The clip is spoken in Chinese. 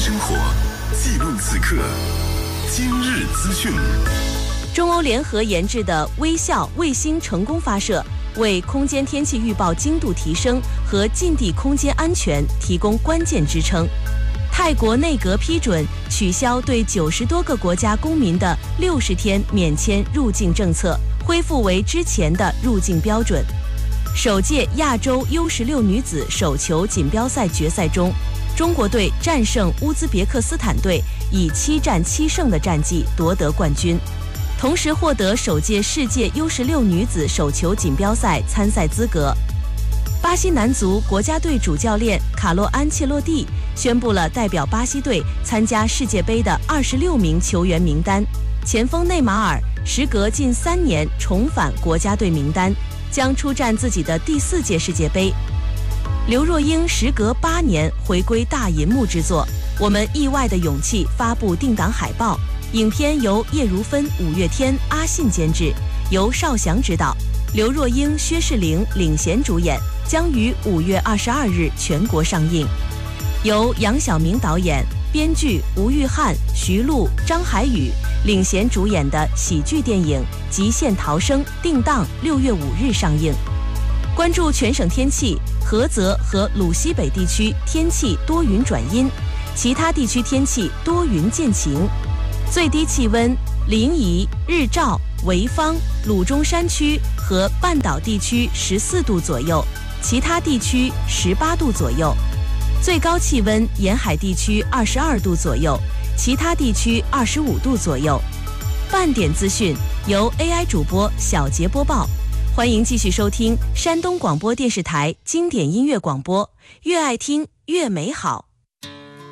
生活，记录此刻。今日资讯。 中欧联合研制的微笑卫星成功发射，为空间天气预报精度提升和近地空间安全提供关键支撑。泰国内阁批准取消对90多个国家公民的60天免签入境政策，恢复为之前的入境标准。首届亚洲 U16 女子手球锦标赛决赛中，中国队战胜乌兹别克斯坦队，以7战7胜的战绩夺得冠军，同时获得首届世界 U16 女子手球锦标赛参赛资格。巴西男足国家队主教练卡洛安切洛蒂宣布了代表巴西队参加世界杯的26名球员名单，前锋内马尔时隔近3年重返国家队名单，将出战自己的第4届世界杯。刘若英时隔8年回归大银幕制作《我们意外的勇气》发布定档海报，影片由叶如芬、五月天、阿信监制，由邵翔执导，刘若英、薛仕凌领衔主演，将于5月22日全国上映。由杨晓明导演、编剧吴玉翰、徐璐、张海宇领衔主演的喜剧电影《极限逃生》定档6月5日上映。关注全省天气，菏泽和鲁西北地区天气多云转阴，其他地区天气多云见晴。最低气温临沂、日照、潍坊、鲁中山区和半岛地区14度左右，其他地区18度左右。最高气温沿海地区22度左右，其他地区25度左右。半点资讯由 AI 主播小杰播报，欢迎继续收听山东广播电视台经典音乐广播，越爱听越美好。